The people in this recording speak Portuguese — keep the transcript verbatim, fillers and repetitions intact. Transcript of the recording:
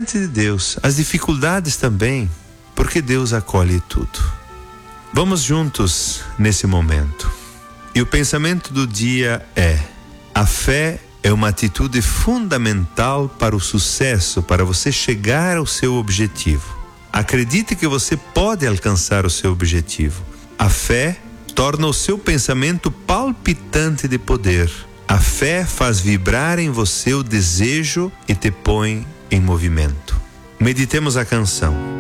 diante de Deus, as dificuldades também, porque Deus acolhe tudo. Vamos juntos nesse momento. E o pensamento do dia é: a fé é uma atitude fundamental para o sucesso, para você chegar ao seu objetivo. Acredite que você pode alcançar o seu objetivo. A fé torna o seu pensamento palpitante de poder. A fé faz vibrar em você o desejo e te põe em movimento. Meditemos a canção.